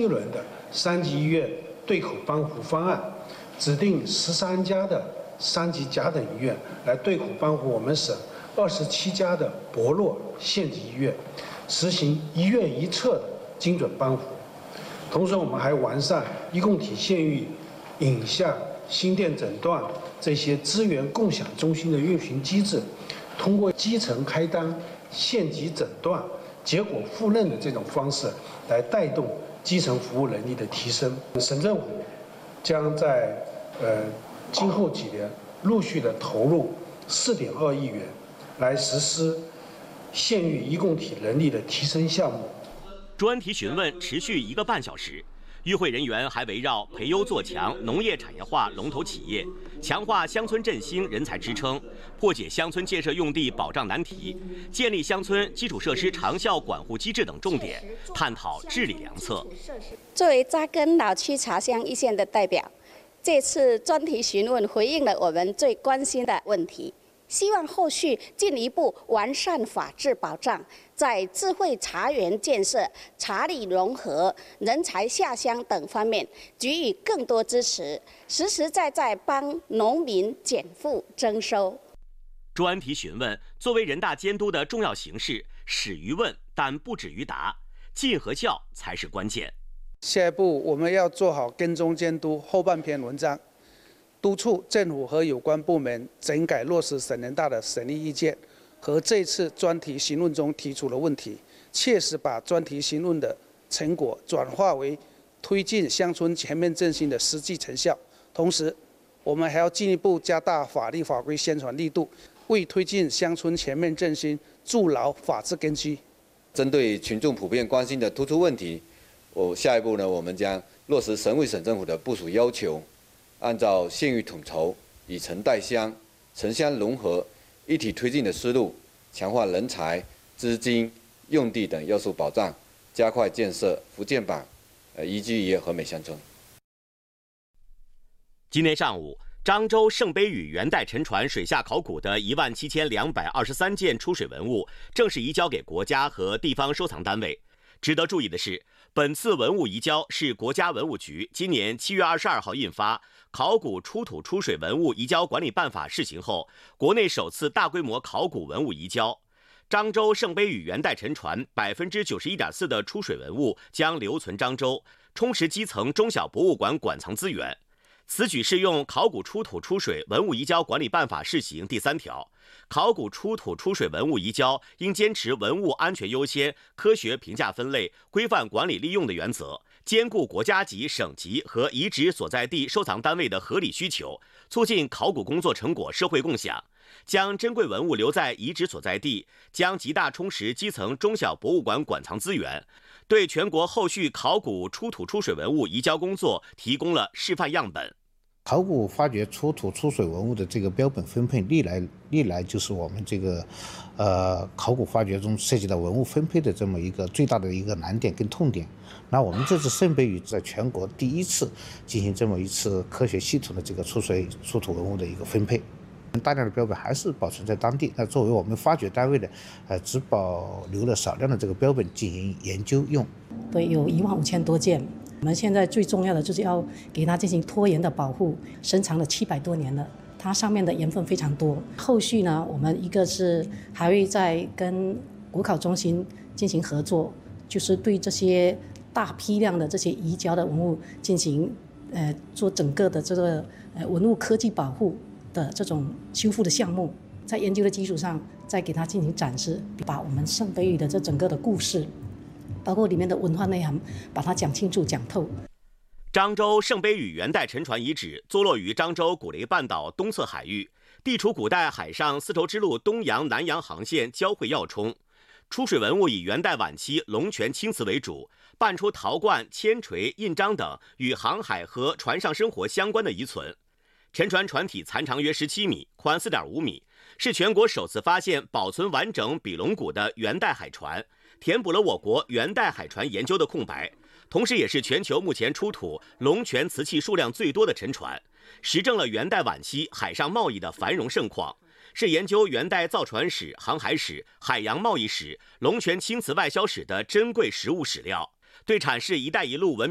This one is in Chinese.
一轮的3级医院对口帮扶方案，指定13家的3级甲等医院来对口帮扶我们省27家的薄弱县级医院，实行一院一策的精准帮扶。同时，我们还完善医共体县域影像、心电诊断这些资源共享中心的运行机制，通过基层开单、县级诊断、结果复认的这种方式，来带动基层服务能力的提升。省政府将在今后几年陆续的投入4.2亿元，来实施县域医共体能力的提升项目。 专题询问持续1个半小时，与会人员还围绕培优做强农业产业化龙头企业，强化乡村振兴人才支撑，破解乡村建设用地保障难题，建立乡村基础设施长效管护机制等重点，探讨治理良策。 作为扎根老区茶乡一线的代表，这次专题询问回应了我们最关心的问题。希望后续进一步完善法治保障，在智慧茶园建设、茶里融合、人才下乡等方面给予更多支持，实实在在帮农民减负增收。 专题询问作为人大监督的重要形式，始于问，但不止于答，进和教才是关键。 下一步我们要做好跟踪监督后半篇文章。督促政府和有关部门整改落实省人大的审议意见和这次专题询问中提出的问题，切实把专题询问的成果转化为推进乡村全面振兴的实际成效。同时，我们还要进一步加大法律法规宣传力度，为推进乡村全面振兴筑牢法治根基。 针对群众普遍关心的突出问题，下一步呢，我们将落实省委省政府的部署要求。按照县域统筹、以城带乡、城乡融合、一体推进的思路，强化人才、资金、用地等要素保障，加快建设福建版宜居宜业和美乡村。 今天上午，漳州圣杯屿元代沉船水下考古的17223件出水文物正式移交给国家和地方收藏单位。值得注意的是，本次文物移交是国家文物局今年7月22号印发《考古出土出水文物移交管理办法》试行后，国内首次大规模考古文物移交。漳州圣杯屿元代沉船91.4%的出水文物将留存漳州，充实基层中小博物馆馆藏资源。此举适用《考古出土出水文物移交管理办法》试行第3条，考古出土出水文物移交应坚持文物安全优先、科学评价分类、规范管理利用的原则，兼顾国家级、省级和遗址所在地收藏单位的合理需求，促进考古工作成果社会共享。将珍贵文物留在遗址所在地，将极大充实基层中小博物馆馆藏资源，对全国后续考古出土出水文物移交工作提供了示范样本。 考古发掘出土出水文物的这个标本分配，历来就是我们这个考古发掘中涉及到文物分配的这么一个最大的一个难点跟痛点。那我们这次圣杯屿在全国第一次进行这么一次科学系统的这个出土文物的一个分配，大量的标本还是保存在当地。那作为我们发掘单位的，只保留了少量的这个标本进行研究用。 对，有15000多件。我们现在最重要的就是要给它进行拖延的保护，深藏了700多年了，它上面的盐分非常多。后续呢，我们一个是还会再跟国考中心进行合作，就是对这些大批量的这些移交的文物进行做整个的这个文物科技保护的这种修复的项目，在研究的基础上再给它进行展示，把我们圣杯屿的这整个的故事，包括里面的文化内涵，把它讲清楚讲透。 漳州圣杯屿元代沉船遗址坐落于漳州古雷半岛东侧海域，地处古代海上丝绸之路东洋南洋航线交汇要冲。出水文物以元代晚期龙泉青瓷为主，伴出陶罐、铅锤、印章等与航海和船上生活相关的遗存。沉船船体残长约17米，宽4.5米，是全国首次发现保存完整比龙骨的元代海船，填补了我国元代海船研究的空白，同时也是全球目前出土龙泉瓷器数量最多的沉船，实证了元代晚期海上贸易的繁荣盛况，是研究元代造船史、航海史、海洋贸易史、龙泉青瓷外销史的珍贵实物史料，对阐释“一带一路”文